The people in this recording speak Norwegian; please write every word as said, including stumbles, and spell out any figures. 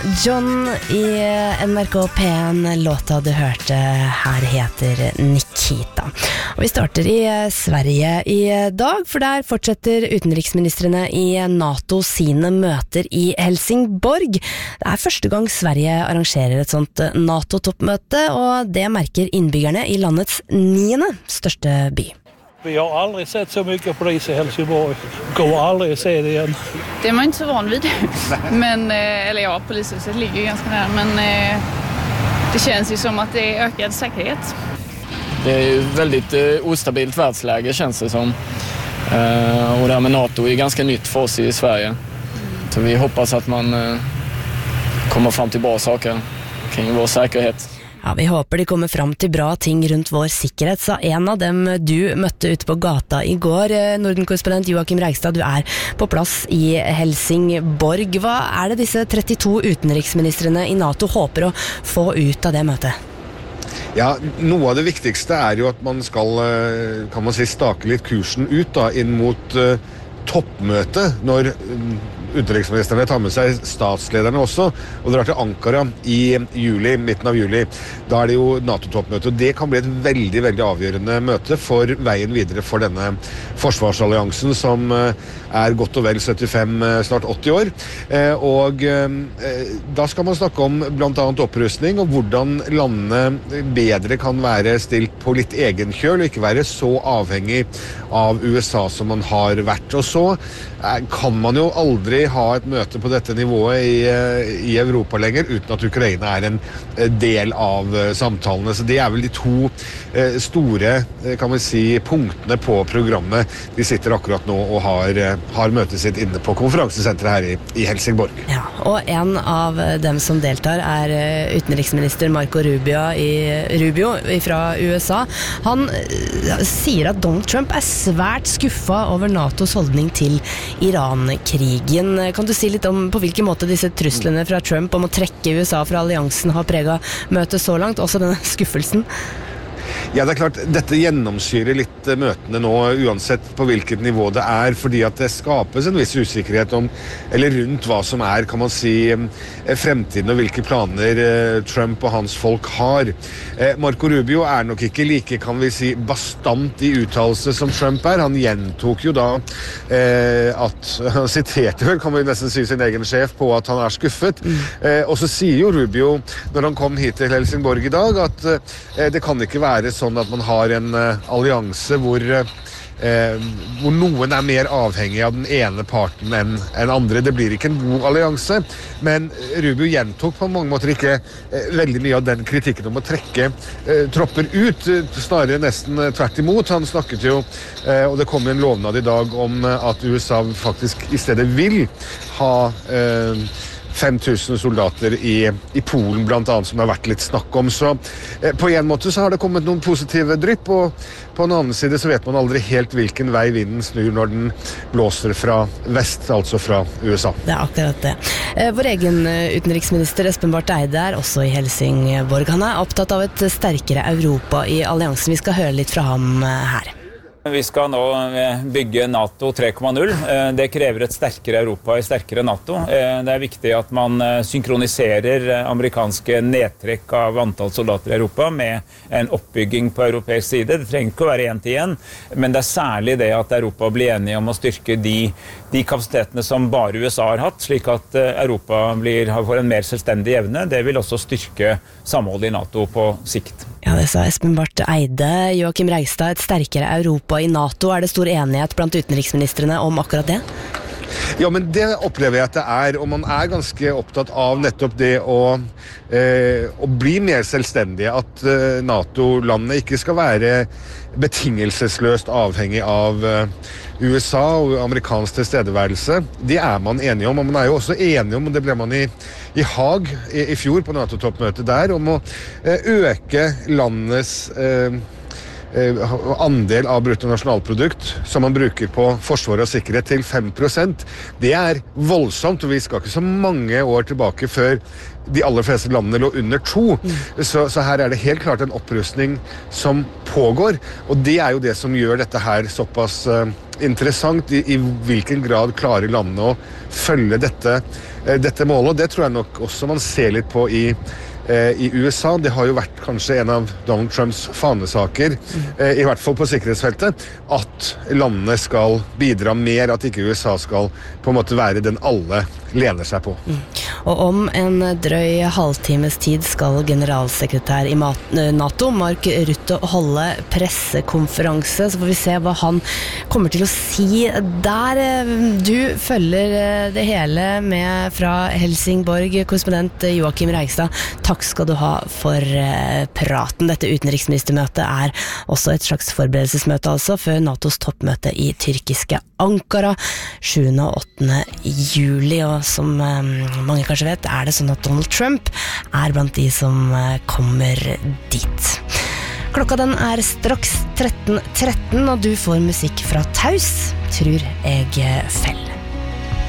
John i N R K P en, låta du hørte her heter Nikita. Og vi starter i Sverige i dag, for der fortsetter utenriksministrene i NATO sine møter i Helsingborg. Det er første gang Sverige arrangerer et sånt NATO-toppmøte, og det merker innbyggerne i landets niende største by. Vi har aldrig sett så mycket polis i Helsingborg. Går aldrig se det igen. Det är man inte så van vid. Men, eller ja, polishuset ligger ju ganska nära. Men det känns ju som att det är ökad säkerhet. Det är ju väldigt ostabilt världsläge känns det som. Och det här med NATO är ganska nytt för oss i Sverige. Så vi hoppas att man kommer fram till bra saker kring vår säkerhet. Ja, vi håper de kommer fram til bra ting rundt vår sikkerhet, sa en av dem du møtte ute på gata i går. Norden-korrespondent Joakim Reigstad, du er på plass i Helsingborg. Hva er det disse trettito utenriksministrene i NATO håper å få ut av det møtet? Ja, noe av det viktigste er jo at man skal, kan man si, stake litt kursen ut da, inn mot uh, toppmøtet, når um, utenriksministerne tar med seg statslederne også, og drar til Ankara i juli, midten av juli. Da er det jo NATO-toppmøte, og det kan bli et veldig, veldig avgjørende møte for veien videre for denne forsvarsalliansen, som er godt og vel syttifem, snart åtti år. Og da skal man snakke om blant annet opprustning, og hvordan landene bedre kan være stilt på litt egen kjøl, og ikke være så avhengig av U S A som man har vært. Og så kan man jo aldri ha et møte på dette nivået i, i Europa lenger, uten at Ukraina er en del av samtalene. Så det er vel de to store, kan man si, punktene på programmet. De sitter akkurat nå og har, har møtet sitt inne på konferansesenteret her i, i Helsingborg. Ja, og en av dem som deltar er utenriksminister Marco Rubio, i, Rubio fra U S A. Han sier at Donald Trump er svært skuffa over NATOs holdning til Iran-krigen. Kan du si litt om på hvilken måte disse truslene fra Trump om å trekke U S A fra alliansen har preget møtet så langt, også denne skuffelsen? Ja, det er klart, dette gjennomsyrer litt møtene nå, uansett på hvilket nivå det er, fordi at det skapes en viss usikkerhet om, eller rundt hva som er, kan man si, fremtiden og hvilke planer Trump og hans folk har. Marco Rubio er nok ikke like, kan vi si, bastant i uttalelse som Trump er. Han gjentok jo da at, han siterte vel, kan vi nesten si sin egen sjef på at han er skuffet. Mm. Og så sier jo Rubio, når han kom hit til Helsingborg i dag, at det kan ikke være sånn at man har en uh, allianse hvor, uh, hvor noen er mer avhengig av den ene parten enn en andre. Det blir ikke en god allianse, men Rubio gjentok på mange måter ikke uh, veldig mye av den kritikken om å trekke uh, tropper ut, uh, snarere nesten uh, tvert imot. Han snakket jo, uh, og det kom en lovnad i dag om uh, at U S A faktisk i stedet vil ha uh, fem tusen soldater i, i Polen blant annet, som har vært litt snakk om. Så eh, på en måte så har det kommet noen positive drypp, og på en annen side så vet man aldri helt hvilken vei vinden snur når den blåser fra vest, altså fra U S A. Det er akkurat det. Eh, vår egen utenriksminister Espen Barth Eide er også i Helsingborg. Han er opptatt av et sterkere Europa i alliansen. Vi skal høre litt fra ham her. Vi skal nå bygge NATO tre komma null. Det krever et sterkere Europa i sterkere NATO. Det er viktig at man synkroniserer amerikanske nedtrekk av antall soldater i Europa med en oppbygging på europeisk side. Det trenger ikke å være en til en, men det er særlig det at Europa blir enige om å styrke de, de kapasitetene som bare U S A har hatt, slik at Europa blir, får en mer selvstendig evne. Det vil også styrke samholdet i NATO på sikt. Ja, det sa Espen Barth Eide. Joakim Reigstad, et sterkere Europa i NATO. Er det stor enighet blant utenriksministrene om akkurat det? Ja, men det opplever jeg at det er, og man er ganske opptatt av nettopp det å, eh, å bli mer selvstendige, at eh, NATO-landene ikke skal være betingelsesløst avhengig av eh, U S A og amerikansk tilstedeværelse. Det er man enige om, og man er jo også enige om, og det ble man i, i Haag i, i fjor på NATO-toppmøtet der, om å eh, øke landets eh, andel av bruttonasjonalprodukt som man bruker på forsvar og sikkerhet til fem prosent. Det er voldsomt, og vi skal ikke så mange år tilbake før de aller fleste landene lå under to. Mm. Så, så her er det helt klart en opprustning som pågår, og det er jo det som gjør dette her såpass uh, interessant i, i hvilken grad klarer landene å følge dette, dette målet, og det tror jeg nok også man ser litt på i I U S A. Det har jo vært kanskje en av Donald Trumps fanesaker, i hvert fall på sikkerhetsfeltet, at landene skal bidra mer, at ikke U S A skal på en måte være den alle lener seg på. Mm. Og om en drøy halvtimes tid skal generalsekretær i NATO, Mark Rutte, holde pressekonferanse, så får vi se hva han kommer til å si der. Du følger det hele med fra Helsingborg, korrespondent Joakim Reigstad. Takk skal du ha for praten. Dette utenriksministermøtet er også et slags forberedelsesmøte altså, før NATOs toppmøte i tyrkiske Ankara sjuende og åttende juli, og som mange kanskje vet, er det sånn at Donald Trump er blant de som kommer dit. Klokka den er straks tretten tretten, og du får musikk fra Taus, tror jeg Fell.